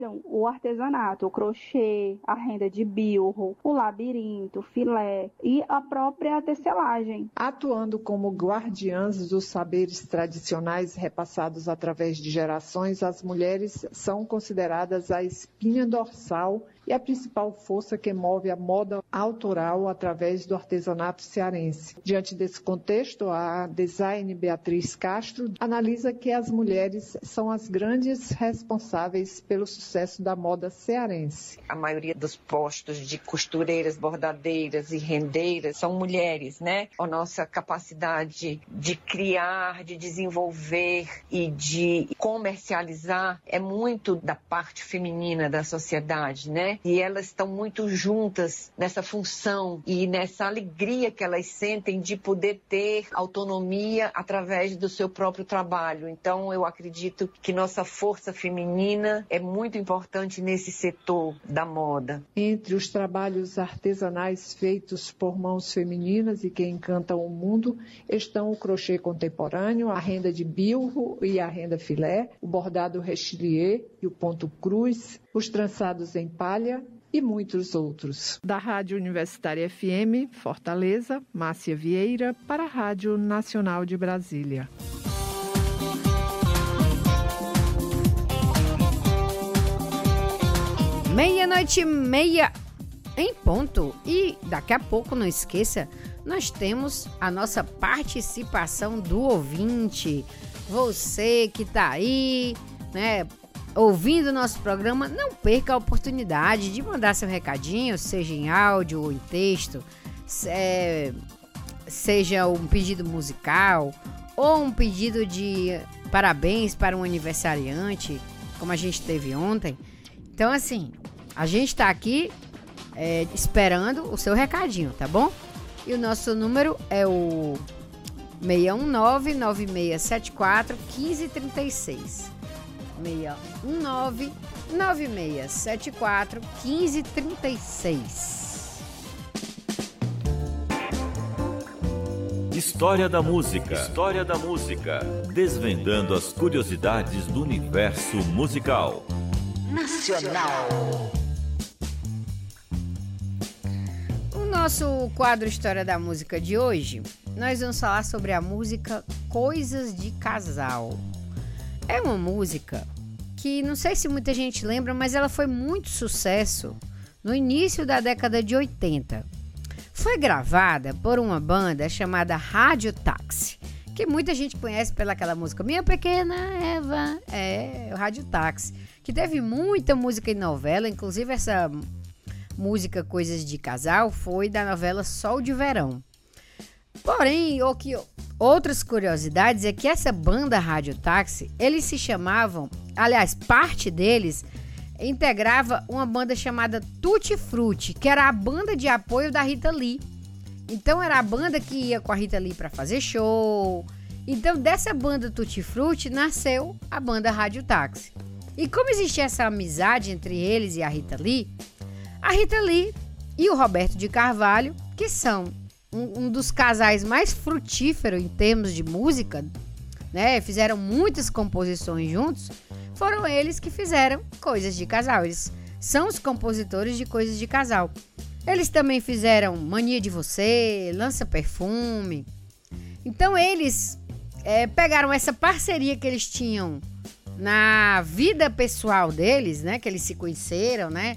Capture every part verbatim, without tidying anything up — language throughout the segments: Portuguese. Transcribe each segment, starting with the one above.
Então, o artesanato, o crochê, a renda de bilro, o labirinto, filé e a própria tecelagem. Atuando como guardiãs dos saberes tradicionais repassados através de gerações, as mulheres são consideradas a espinha dorsal e a principal força que move a moda autoral através do artesanato cearense. Diante desse contexto, a design Beatriz Castro analisa que as mulheres são as grandes responsáveis pelo sucesso da moda cearense. A maioria dos postos de costureiras, bordadeiras e rendeiras são mulheres, né? A nossa capacidade de criar, de desenvolver e de comercializar é muito da parte feminina da sociedade, né? E elas estão muito juntas nessa função e nessa alegria que elas sentem de poder ter autonomia através do seu próprio trabalho. Então, eu acredito que nossa força feminina é muito importante nesse setor da moda. Entre os trabalhos artesanais feitos por mãos femininas e que encantam o mundo estão o crochê contemporâneo, a renda de bilro e a renda filé, o bordado rechelier e o ponto cruz, os trançados em palha e muitos outros. Da Rádio Universitária F M, Fortaleza, Márcia Vieira, para a Rádio Nacional de Brasília. Meia-noite e meia em ponto. E daqui a pouco, não esqueça, nós temos a nossa participação do ouvinte. Você que está aí, né, ouvindo o nosso programa, não perca a oportunidade de mandar seu recadinho, seja em áudio ou em texto, é, seja um pedido musical ou um pedido de parabéns para um aniversariante, como a gente teve ontem. Então, assim, a gente está aqui é, esperando o seu recadinho, tá bom? E o nosso número é o seis um nove, nove seis sete quatro, um cinco três seis. seis um nove, nove seis sete quatro, um cinco três seis. História da música. História da música. Desvendando as curiosidades do universo musical. Nacional. O nosso quadro História da Música de hoje, nós vamos falar sobre a música Coisas de Casal. É uma música que não sei se muita gente lembra, mas ela foi muito sucesso no início da década de oitenta. Foi gravada por uma banda chamada Rádio Táxi, que muita gente conhece pelaquela música Minha Pequena Eva, é o Rádio Táxi, que teve muita música em novela, inclusive essa música Coisas de Casal foi da novela Sol de Verão. Porém, o que, outras curiosidades é que essa banda Rádio Táxi, eles se chamavam, aliás, parte deles integrava uma banda chamada Tutti Frutti, que era a banda de apoio da Rita Lee. Então era a banda que ia com a Rita Lee para fazer show. Então dessa banda Tutti Frutti nasceu a banda Rádio Táxi. E como existia essa amizade entre eles e a Rita Lee, a Rita Lee e o Roberto de Carvalho, que são um, um dos casais mais frutíferos em termos de música, né, fizeram muitas composições juntos, foram eles que fizeram Coisas de Casal. Eles são os compositores de Coisas de Casal. Eles também fizeram Mania de Você, Lança Perfume. Então eles é, pegaram essa parceria que eles tinham na vida pessoal deles, né, que eles se conheceram, né,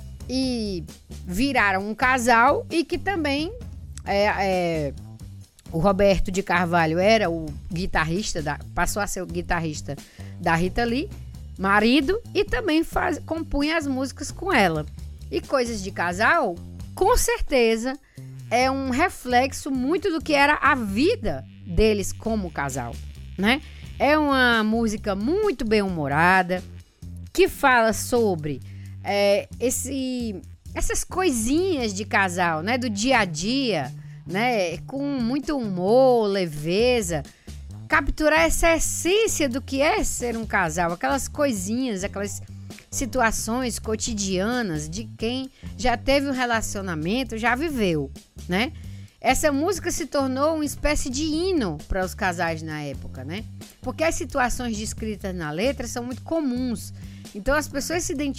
e viraram um casal, e que também é, é, o Roberto de Carvalho era o guitarrista, da, passou a ser o guitarrista da Rita Lee, marido, e também faz, compunha as músicas com ela. E Coisas de Casal, com certeza, é um reflexo muito do que era a vida deles como casal, né? É uma música muito bem-humorada, que fala sobre é, esse, essas coisinhas de casal, né? Do dia a dia, né? Com muito humor, leveza. Capturar essa essência do que é ser um casal, aquelas coisinhas, aquelas situações cotidianas de quem já teve um relacionamento, já viveu, né? essa música se tornou uma espécie de hino para os casais na época, né? Porque as situações descritas na letra são muito comuns. Então as pessoas se identificam